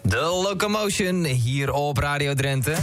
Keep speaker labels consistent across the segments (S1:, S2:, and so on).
S1: De Locomotion hier op Radio Drenthe.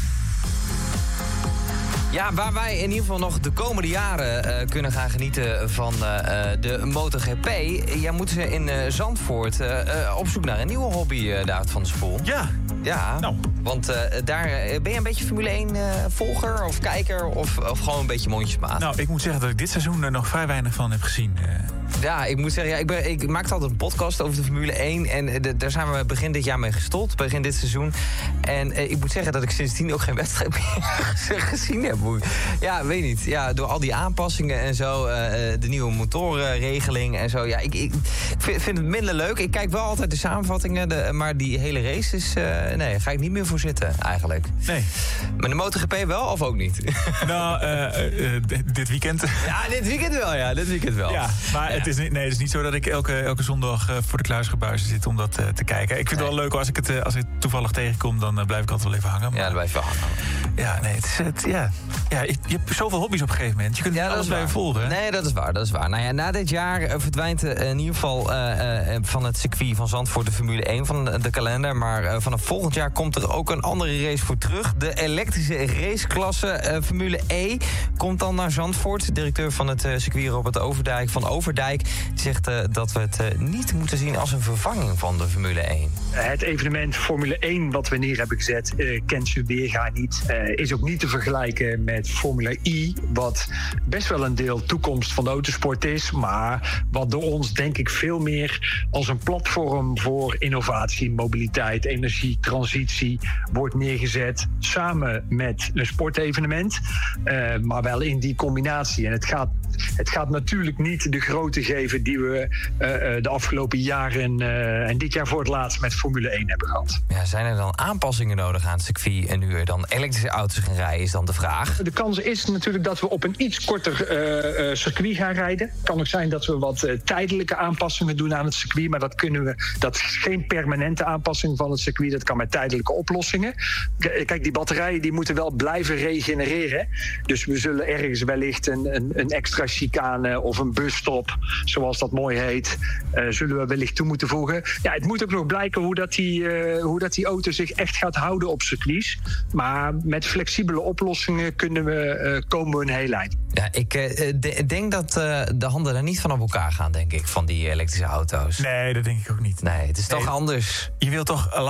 S1: Ja, waar wij in ieder geval nog de komende jaren kunnen gaan genieten van de MotoGP. Ja, moeten ze in Zandvoort op zoek naar een nieuwe hobby, David van der Spoel. Ja, nou. Want daar ben je een beetje Formule 1 volger of kijker of gewoon een beetje mondjesmaat?
S2: Nou, ik moet zeggen dat ik dit seizoen er nog vrij weinig van heb gezien.
S1: Ja, ik moet zeggen, ik maakte altijd een podcast over de Formule 1... en daar zijn we begin dit jaar mee gestopt, begin dit seizoen. En ik moet zeggen dat ik sindsdien ook geen wedstrijd meer gezien heb. Ja, weet niet. Ja, door al die aanpassingen en zo, de nieuwe motorenregeling en zo. Ja, ik vind het minder leuk. Ik kijk wel altijd de samenvattingen, maar die hele race is... nee, daar ga ik niet meer voor zitten, eigenlijk.
S2: Nee.
S1: Maar de MotoGP wel, of ook niet?
S2: Nou, dit weekend...
S1: Ja, dit weekend wel, ja. Dit weekend wel.
S2: Ja, maar het is niet zo dat ik elke zondag voor de kluisgebuizen zit om dat te kijken. Ik vind het wel leuk als ik het toevallig tegenkom, dan blijf ik altijd wel even hangen. Maar,
S1: ja, dan blijf je wel hangen.
S2: Ja, nee, je hebt zoveel hobby's op een gegeven moment. Je kunt alles blijven volgen. Hè?
S1: Nee, dat is waar. Nou ja, na dit jaar verdwijnt in ieder geval van het circuit van Zandvoort de Formule 1 van de kalender. Maar vanaf volgend jaar komt er ook een andere race voor terug. De elektrische raceklasse Formule E komt dan naar Zandvoort. De directeur van het circuit Robert Overdijk van Overdijk zegt dat we het niet moeten zien als een vervanging van de Formule 1.
S3: Het evenement Formule 1 wat we neer hebben gezet, kent ze weerga niet. Is ook niet te vergelijken met Formule I, wat best wel een deel toekomst van de autosport is, maar wat door ons denk ik veel meer als een platform voor innovatie, mobiliteit, energie, transitie wordt neergezet samen met een sportevenement, maar wel in die combinatie. En het gaat natuurlijk niet de grootte geven die we de afgelopen jaren en dit jaar voor het laatst met Formule 1 hebben gehad.
S1: Ja, zijn er dan aanpassingen nodig aan het circuit en nu er dan elektrische auto's gaan rijden, is dan de vraag.
S3: De kans is natuurlijk dat we op een iets korter circuit gaan rijden. Het kan ook zijn dat we wat tijdelijke aanpassingen doen aan het circuit, maar dat is geen permanente aanpassing van het circuit, dat kan met tijdelijke oplossingen. Kijk, die batterijen die moeten wel blijven regenereren. Dus we zullen ergens wellicht een extra chicane of een busstop, zoals dat mooi heet, zullen we wellicht toe moeten voegen. Ja, het moet ook nog blijken hoe dat die auto zich echt gaat houden op circuits. Maar met flexibele oplossingen komen we een heel eind.
S1: Ja, ik denk dat de handen daar niet van op elkaar gaan, denk ik, van die elektrische auto's.
S2: Nee, dat denk ik ook niet.
S1: Nee, het is toch anders.
S2: Je wilt toch